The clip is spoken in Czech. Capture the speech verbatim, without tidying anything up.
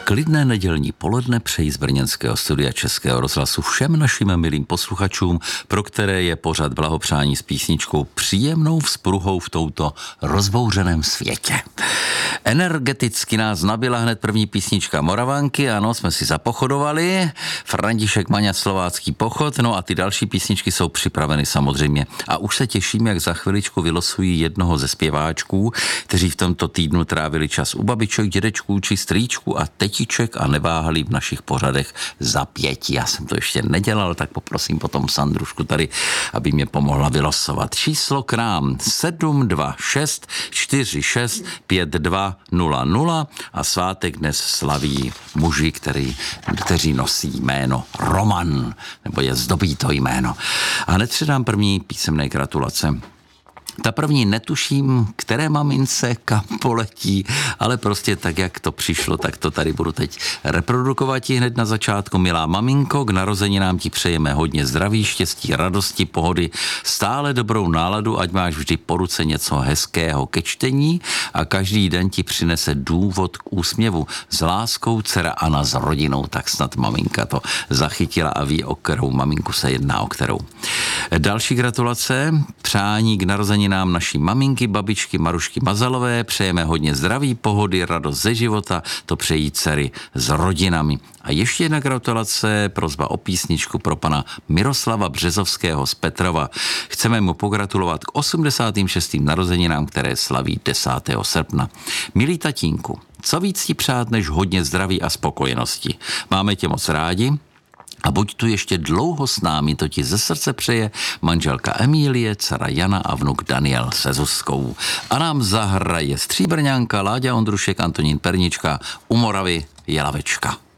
Klidné nedělní poledne přeji z brněnského studia Českého rozhlasu všem našim milým posluchačům, pro které je pořad blahopřání s písničkou příjemnou vzpruhou v touto rozbouřeném světě. Energeticky nás nabila hned první písnička Moravanky, ano, jsme si zapochodovali, František Maňa, Slovácký pochod, no a ty další písničky jsou připraveny samozřejmě. A už se těším, jak za chviličku vylosují jednoho ze zpěváčků, kteří v tomto týdnu trávili čas u babiček, dědečků či strýčků a tetiček a neváhali v našich pořadech zapětí. Já jsem to ještě nedělal, tak poprosím potom Sandrušku tady, aby mě pomohla vylosovat. Číslo k nám sedm dva šest čtyři šest pět dva nula nula a svátek dnes slaví muži, který, kteří nosí jméno Roman, nebo je zdobí to jméno. A hned předám první písemné gratulace. Ta první netuším, které mamince kam poletí, ale prostě tak, jak to přišlo, tak to tady budu teď reprodukovat i hned na začátku. Milá maminko, k narozeninám ti přejeme hodně zdraví, štěstí, radosti, pohody, stále dobrou náladu, ať máš vždy po ruce něco hezkého ke čtení a každý den ti přinese důvod k úsměvu. S láskou dcera Anna s rodinou, tak snad maminka to zachytila a ví, o kterou maminku se jedná, o kterou. Další gratulace, přání k narozeninám nám naší maminky, babičky Marušky Mazalové, přejeme hodně zdraví, pohody, radost ze života, to přejí dcery s rodinami. A ještě jedna gratulace, prosba o písničku pro pana Miroslava Březovského z Petrova. Chceme mu pogratulovat k osmdesátým šestým narozeninám, které slaví desátého srpna. Milý tatínku, co víc ti přát než hodně zdraví a spokojenosti. Máme tě moc rádi. A buď tu ještě dlouho s námi, to ti ze srdce přeje manželka Emílie, dcera Jana a vnuk Daniel se Zuzkou. A nám zahraje Stříbrňánka, Láďa Ondrušek, Antonín Pernička, u Moravy Jelavečka.